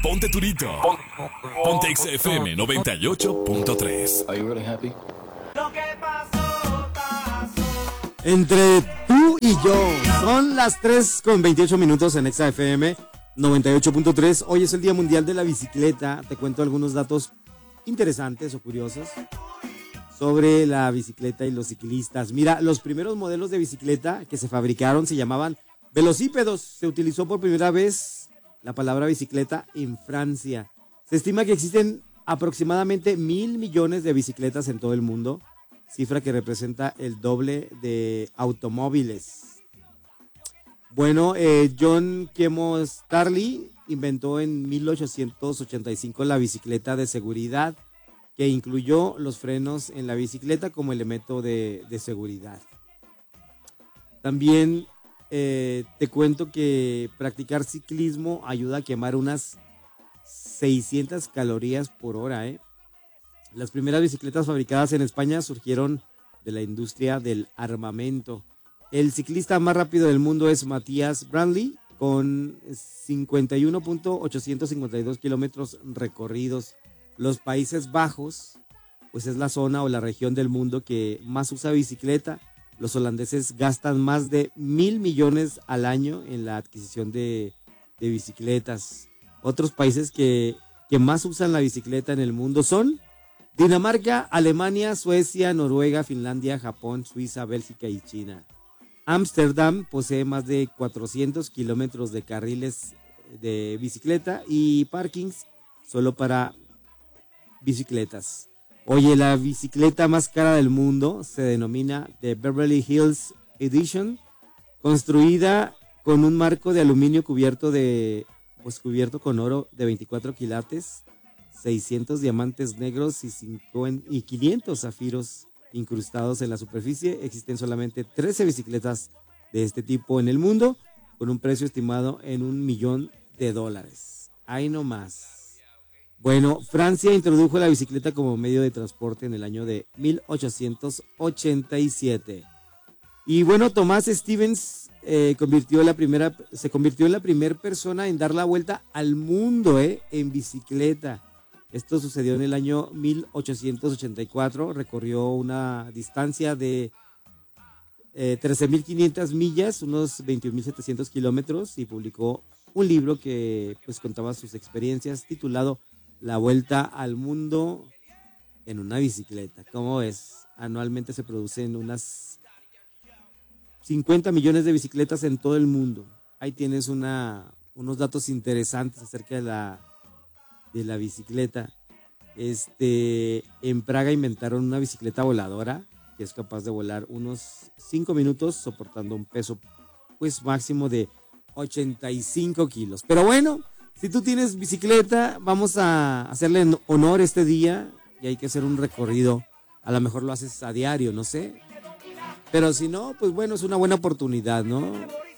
Ponte Turito. Ponte XFM 98.3. Are you really happy? Entre tú y yo, son las 3:28 en XFM 98.3. Hoy es el Día Mundial de la Bicicleta. Te cuento algunos datos interesantes o curiosos sobre la bicicleta y los ciclistas. Mira, los primeros modelos de bicicleta que se fabricaron se llamaban velocípedos. Se utilizó por primera vez la palabra bicicleta en Francia. Se estima que existen aproximadamente 1,000 millones de bicicletas en todo el mundo, cifra que representa el doble de automóviles. Bueno, John Kemo Starley inventó en 1885 la bicicleta de seguridad, que incluyó los frenos en la bicicleta como elemento de seguridad. También te cuento que practicar ciclismo ayuda a quemar unas 600 calorías por hora. Las primeras bicicletas fabricadas en España surgieron de la industria del armamento. El ciclista más rápido del mundo es Matthias Brandly, con 51.852 kilómetros recorridos. Los Países Bajos, pues es la zona o la región del mundo que más usa bicicleta. Los holandeses gastan más de 1,000 millones al año en la adquisición de bicicletas. Otros países que más usan la bicicleta en el mundo son Dinamarca, Alemania, Suecia, Noruega, Finlandia, Japón, Suiza, Bélgica y China. Ámsterdam posee más de 400 kilómetros de carriles de bicicleta y parkings solo para bicicletas. Oye, la bicicleta más cara del mundo se denomina The Beverly Hills Edition, construida con un marco de aluminio cubierto con oro de 24 quilates, 600 diamantes negros y 500 zafiros incrustados en la superficie. Existen solamente 13 bicicletas de este tipo en el mundo, con un precio estimado en $1 millón. Ahí no más. Bueno, Francia introdujo la bicicleta como medio de transporte en el año de 1887. Y bueno, Thomas Stevens se convirtió en la primera persona en dar la vuelta al mundo en bicicleta. Esto sucedió en el año 1884. Recorrió una distancia de 13.500 millas, unos 21.700 kilómetros, y publicó un libro que pues contaba sus experiencias, titulado La Vuelta al Mundo en una bicicleta. ¿Cómo ves? Anualmente se producen unas 50 millones de bicicletas en todo el mundo. Ahí tienes unos datos interesantes acerca de la bicicleta. En Praga inventaron una bicicleta voladora que es capaz de volar unos 5 minutos soportando un peso pues máximo de 85 kilos. Pero bueno, si tú tienes bicicleta, vamos a hacerle honor este día y hay que hacer un recorrido. A lo mejor lo haces a diario, no sé. Pero si no, pues bueno, es una buena oportunidad, ¿no?